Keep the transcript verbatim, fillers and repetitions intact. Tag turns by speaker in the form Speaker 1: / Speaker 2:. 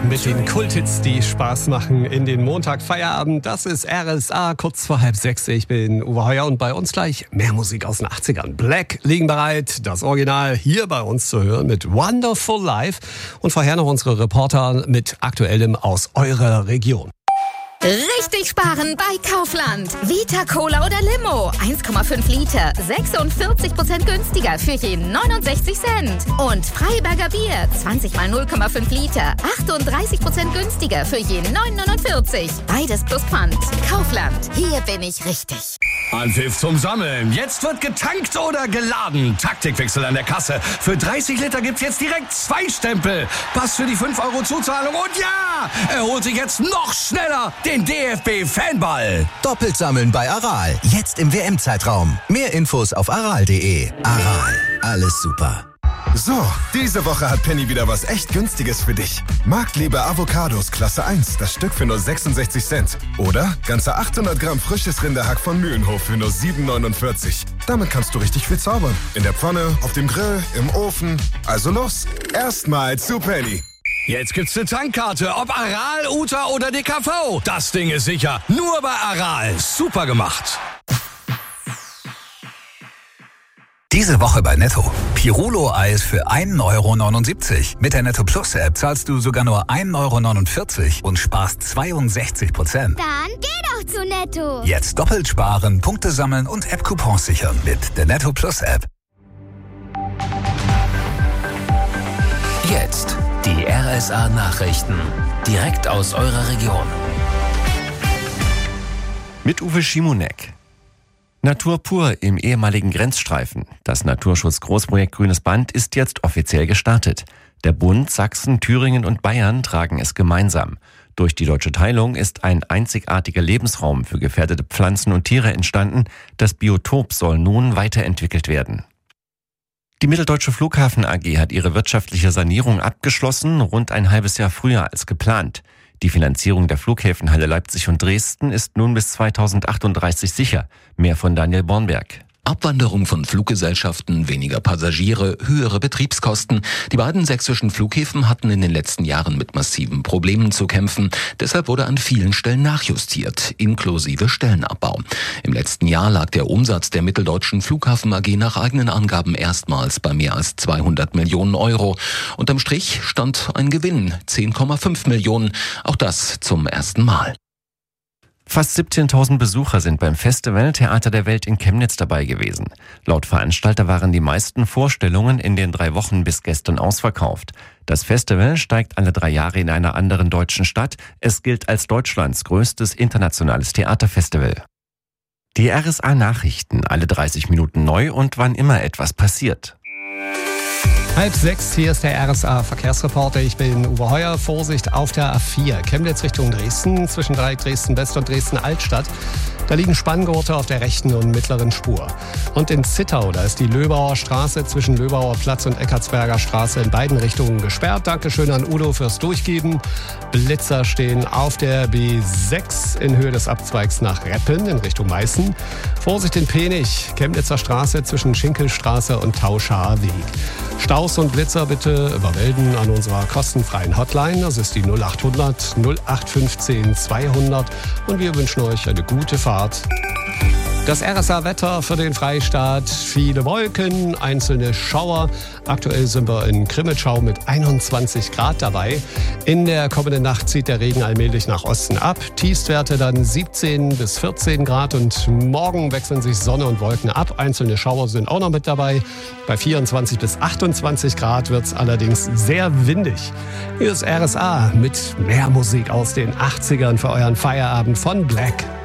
Speaker 1: mit den Kulthits, die Spaß machen in den Montag-Feierabend. Das ist R S A, kurz vor halb sechs. Ich bin Uwe Heuer und bei uns gleich mehr Musik aus den achtzigern. Black liegen bereit, das Original hier bei uns zu hören mit Wonderful Life. Und vorher noch unsere Reporter mit Aktuellem aus eurer Region.
Speaker 2: Richtig sparen bei Kaufland. Vita Cola oder Limo. eins Komma fünf Liter. sechsundvierzig Prozent günstiger für jeden neunundsechzig Cent. Und Freiberger Bier. zwanzig mal null Komma fünf Liter. achtunddreißig Prozent günstiger für jeden neun neunundvierzig. Beides plus Pfand. Kaufland. Hier bin ich richtig.
Speaker 3: Anpfiff zum Sammeln. Jetzt wird getankt oder geladen. Taktikwechsel an der Kasse. Für dreißig Liter gibt's jetzt direkt zwei Stempel. Pass für die fünf Euro Zuzahlung. Und ja, er holt sich jetzt noch schneller den D F B-Fanball.
Speaker 4: Doppelt sammeln bei Aral. Jetzt im W M-Zeitraum. Mehr Infos auf aral punkt de. Aral. Alles super.
Speaker 5: So, diese Woche hat Penny wieder was echt Günstiges für dich. Marktliebe Avocados Klasse eins, das Stück für nur sechsundsechzig Cent. Oder ganze achthundert Gramm frisches Rinderhack von Mühlenhof für nur sieben neunundvierzig. Damit kannst du richtig viel zaubern. In der Pfanne, auf dem Grill, im Ofen. Also los, erstmal zu Penny.
Speaker 3: Jetzt gibt's eine Tankkarte, ob Aral, Uta oder D K V. Das Ding ist sicher, nur bei Aral. Super gemacht.
Speaker 6: Diese Woche bei Netto. Pirulo-Eis für ein Euro neunundsiebzig. Mit der Netto Plus App zahlst du sogar nur ein Euro neunundvierzig und sparst zweiundsechzig Prozent.
Speaker 7: Dann geh doch zu Netto.
Speaker 6: Jetzt doppelt sparen, Punkte sammeln und App-Coupons sichern mit der Netto Plus App.
Speaker 8: Jetzt die R S A-Nachrichten. Direkt aus eurer Region.
Speaker 9: Mit Uwe Schimonek. Natur pur im ehemaligen Grenzstreifen. Das Naturschutz-Großprojekt Grünes Band ist jetzt offiziell gestartet. Der Bund, Sachsen, Thüringen und Bayern tragen es gemeinsam. Durch die deutsche Teilung ist ein einzigartiger Lebensraum für gefährdete Pflanzen und Tiere entstanden. Das Biotop soll nun weiterentwickelt werden. Die Mitteldeutsche Flughafen A G hat ihre wirtschaftliche Sanierung abgeschlossen, rund ein halbes Jahr früher als geplant. Die Finanzierung der Flughäfen Halle, Leipzig und Dresden ist nun bis zweitausendachtunddreißig sicher. Mehr von Daniel Bornberg.
Speaker 10: Abwanderung von Fluggesellschaften, weniger Passagiere, höhere Betriebskosten. Die beiden sächsischen Flughäfen hatten in den letzten Jahren mit massiven Problemen zu kämpfen. Deshalb wurde an vielen Stellen nachjustiert, inklusive Stellenabbau. Im letzten Jahr lag der Umsatz der Mitteldeutschen Flughafen A G nach eigenen Angaben erstmals bei mehr als zweihundert Millionen Euro. Unterm Strich stand ein Gewinn, zehn Komma fünf Millionen. Auch das zum ersten Mal.
Speaker 9: Fast siebzehntausend Besucher sind beim Festival Theater der Welt in Chemnitz dabei gewesen. Laut Veranstalter waren die meisten Vorstellungen in den drei Wochen bis gestern ausverkauft. Das Festival steigt alle drei Jahre in einer anderen deutschen Stadt. Es gilt als Deutschlands größtes internationales Theaterfestival. Die R S A-Nachrichten, alle dreißig Minuten neu und wann immer etwas passiert.
Speaker 1: Halb sechs, hier ist der R S A-Verkehrsreporter. Ich bin Uwe Heuer. Vorsicht auf der A vier. Chemnitz Richtung Dresden, zwischen Dreieck Dresden-West und Dresden-Altstadt. Da liegen Spanngurte auf der rechten und mittleren Spur. Und in Zittau, da ist die Löbauer Straße zwischen Löbauer Platz und Eckartsberger Straße in beiden Richtungen gesperrt. Dankeschön an Udo fürs Durchgeben. Blitzer stehen auf der B sechs in Höhe des Abzweigs nach Reppen in Richtung Meißen. Vorsicht in Penich, Chemnitzer Straße zwischen Schinkelstraße und Tauschaer Weg. Staus und Blitzer bitte übermelden an unserer kostenfreien Hotline. Das ist die null achthundert null acht fünfzehn zweihundert. Und wir wünschen euch eine gute Fahrt. Das R S A-Wetter für den Freistaat. Viele Wolken, einzelne Schauer. Aktuell sind wir in Krimitschau mit einundzwanzig Grad dabei. In der kommenden Nacht zieht der Regen allmählich nach Osten ab. Tiefstwerte dann siebzehn bis vierzehn Grad. Und morgen wechseln sich Sonne und Wolken ab. Einzelne Schauer sind auch noch mit dabei. Bei vierundzwanzig bis achtundzwanzig Grad wird es allerdings sehr windig. Hier ist R S A mit mehr Musik aus den achtzigern für euren Feierabend von Black.